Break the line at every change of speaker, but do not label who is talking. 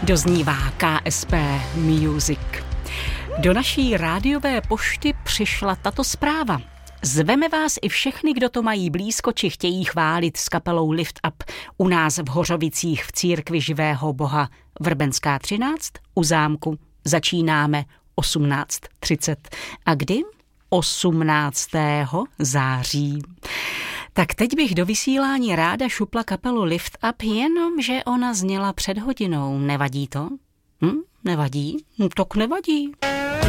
Doznívá KSP Music. Do naší rádiové pošty přišla tato zpráva. Zveme vás i všechny, kdo to mají blízko, či chtějí chválit s kapelou Lift Up u nás v Hořovicích v církvi živého Boha Vrbenská 13 u zámku. Začínáme 18:30. A kdy? 18. září. Tak teď bych do vysílání ráda šupla kapelu Lift Up, jenomže ona zněla před hodinou. Nevadí to? Nevadí? Tak nevadí.